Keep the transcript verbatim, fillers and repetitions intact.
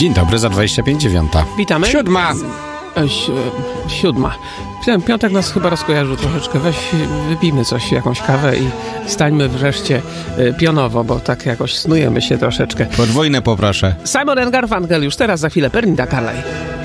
Dzień dobry, za dwadzieścia pięć dziewiąta. Witamy. Siódma. E, si- e, siódma. Ten piątek nas chyba rozkojarzył troszeczkę. Weź, wypijmy coś, jakąś kawę i stańmy wreszcie e, pionowo, bo tak jakoś snujemy się troszeczkę. Podwójne poproszę. Simon and Garfunkel już teraz, za chwilę Pernita Carley.